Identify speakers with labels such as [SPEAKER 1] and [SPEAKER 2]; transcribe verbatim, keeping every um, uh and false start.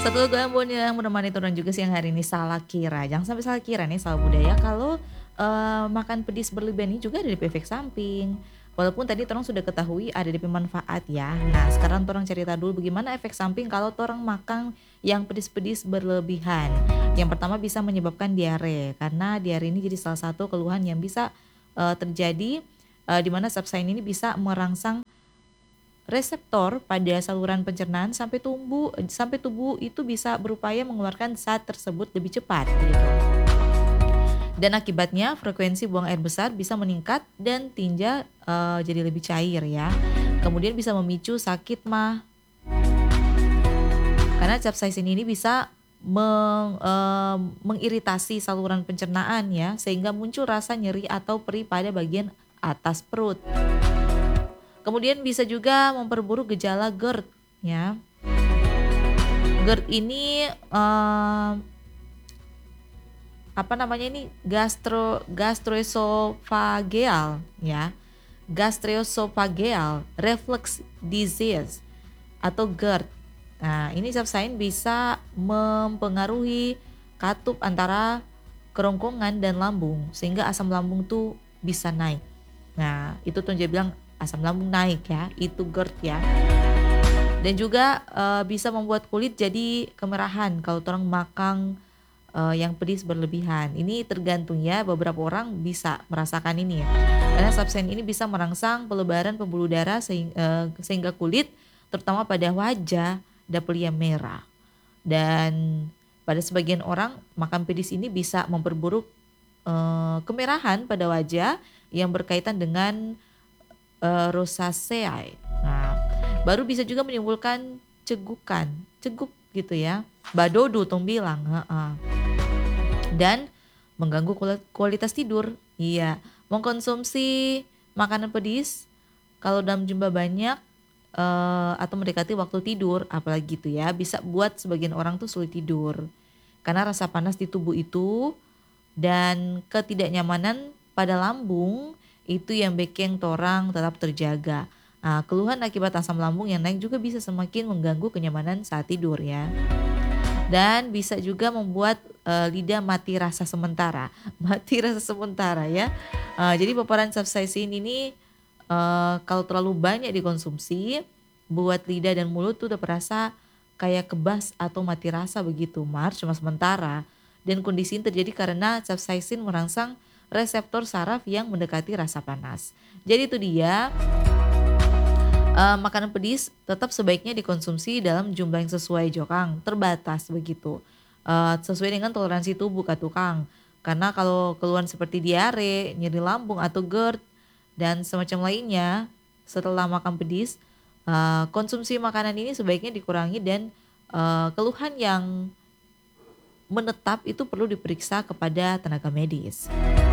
[SPEAKER 1] Satu lagu Ambon yang menemani turun juga siang hari ini Salah Kira. Jangan sampai salah kira nih, salah budaya kalau, eee, makan pedis berlebihan ini juga ada D P efek samping. Walaupun tadi torang sudah ketahui ada D P manfaat ya. Nah sekarang torang cerita dulu bagaimana efek samping kalau torang makan yang pedis-pedis berlebihan. Yang pertama bisa menyebabkan diare, karena diare ini jadi salah satu keluhan yang bisa, eee, terjadi, eee, di mana Subsign ini bisa merangsang reseptor pada saluran pencernaan sampai tumbuh sampai tubuh itu bisa berupaya mengeluarkan zat tersebut lebih cepat gitu. Dan akibatnya frekuensi buang air besar bisa meningkat dan tinja, eee, jadi lebih cair ya. Kemudian bisa memicu sakit MAH. Karena capsaicin ini bisa meng eee, mengiritasi saluran pencernaan ya, sehingga muncul rasa nyeri atau perih pada bagian atas perut. Kemudian bisa juga memperburuk gejala GERD ya. GERD ini, eee, apa namanya ini, gastro gastroesophageal ya, gastroesophageal reflux disease atau GERD. Nah ini Subsign bisa mempengaruhi katup antara kerongkongan dan lambung, sehingga asam lambung tuh bisa naik. Nah itu tuh dia bilang asam lambung naik ya, itu GERD ya. Dan juga, eee, bisa membuat kulit jadi kemerahan kalau torang makan, eee, yang pedis berlebihan. Ini tergantung ya, beberapa orang bisa merasakan ini ya. Karena Subsign ini bisa merangsang pelebaran pembuluh darah sehing eee, sehingga kulit terutama pada wajah dapet yang merah. Dan pada sebagian orang makan pedis ini bisa memperburuk, eee, kemerahan pada wajah yang berkaitan dengan, eee, rosacea. Nah, baru bisa juga menimbulkan cegukan, ceguk gitu ya, badodo tong bilang, heeh. Dan mengganggu kuali kualitas tidur, iya. Mengkonsumsi makanan pedis kalau dalam jumlah banyak, eee, atau mendekati waktu tidur apalagi gitu ya, bisa buat sebagian orang tuh sulit tidur. Karena rasa panas di tubuh itu dan ketidaknyamanan pada lambung itu yang bikin torang tetap terjaga. Nah keluhan akibat asam lambung yang naik juga bisa semakin mengganggu kenyamanan saat tidur ya. Dan bisa juga membuat, eee, lidah mati rasa sementara, mati rasa sementara ya. Eee, jadi paparan Subsign ini, eee, kalau terlalu banyak dikonsumsi, buat lidah dan mulut tuh udah berasa kayak kebas atau mati rasa begitu, mar cuma sementara. Dan kondisi ini terjadi karena Subsign merangsang reseptor saraf yang mendekati rasa panas. Jadi itu dia, eee, makanan pedis tetap sebaiknya dikonsumsi dalam jumlah yang sesuai jo Kang, terbatas begitu, eee, sesuai dengan toleransi tubuh katu Kang. Karena kalau keluhan seperti diare, nyeri lambung atau GERD dan semacam lainnya setelah makan pedis, eee, konsumsi makanan ini sebaiknya dikurangi dan, eee, keluhan yang menetap itu perlu diperiksa kepada tenaga medis.